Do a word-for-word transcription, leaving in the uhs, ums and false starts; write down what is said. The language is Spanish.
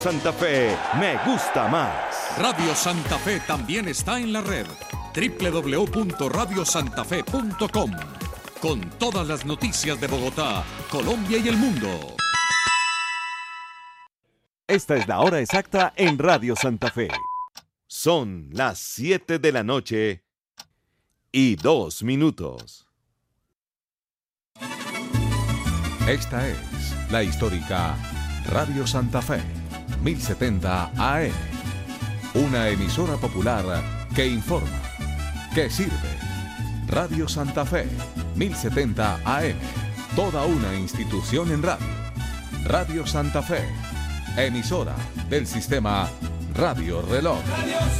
Santa Fe me gusta más. Radio Santa Fe también está en la red. doble u doble u doble u punto radio santa fe punto com. Con todas las noticias de Bogotá, Colombia y el mundo. Esta es la hora exacta en Radio Santa Fe. Son las siete de la noche y dos minutos. Esta es la histórica Radio Santa Fe, mil setenta A M. Una emisora popular que informa, que sirve. Radio Santa Fe, mil setenta A M. Toda una institución en radio. Radio Santa Fe, emisora del sistema Radio Reloj.